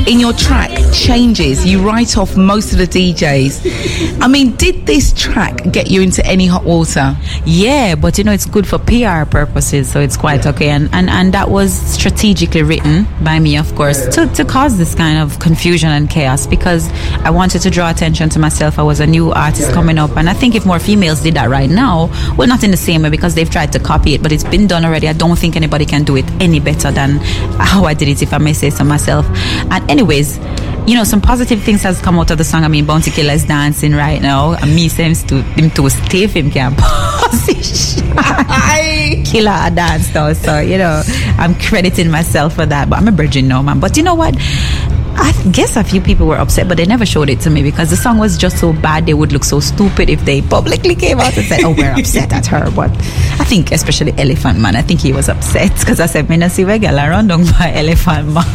in your track Changes, you write off most of the DJs. I mean, did this track get you into any hot water? Yeah, but it's good for PR purposes, so it's quite okay. And that was strategically written by me, of course, to cause this kind of confusion and chaos, because I wanted to draw attention to myself. I was a new artist coming up, and I think if more females did that right now, well, not in the same way because they've tried to copy it, but it's been done already. I don't think anybody can do it any better than how I did it, if I may say so myself. And anyways, some positive things has come out of the song. I mean, Bounty Killer is dancing right now, and me seems to him too stiff, him can't position. Killer a dance though, so I'm crediting myself for that. But I'm a virgin now, man. But you know what? I guess a few people were upset, but they never showed it to me because the song was just so bad. They would look so stupid if they publicly came out and said, "Oh, we're upset at her." But I think, especially Elephant Man, I think he was upset because I said, "Me not see where girl around by Elephant Man."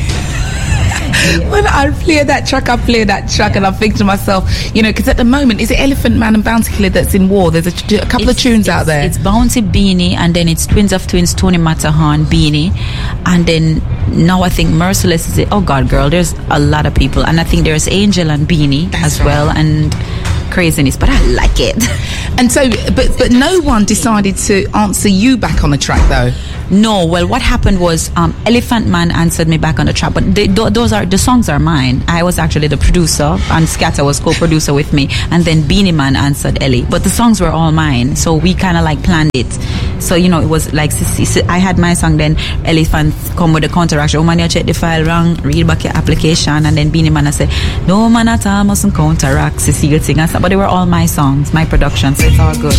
When I play that track, and I think to myself, because at the moment, is it Elephant Man and Bounty Killer that's in war? There's a couple of tunes out there. It's Bounty, Beanie, and then it's Twins of Twins, Tony Matterhorn, Beanie, and then now I think Merciless is it. Oh God, girl, there's a lot of people, and I think there's Angel and Beanie as well, and craziness, but I like it. And so, but no one decided to answer you back on the track though. No, well, what happened was Elephant Man answered me back on the track, but the songs are mine. I was actually the producer, and Scatter was co-producer with me, and then Beanie Man answered Ellie. But the songs were all mine, so we kind of like planned it. So it was like I had my song, then Elephant come with the counteraction. Oh man, you check the file wrong, read back your application, and then Beanie Man I said, "No man at all mustn't counteract." Cecile sing, but they were all my songs, my production, so it's all good.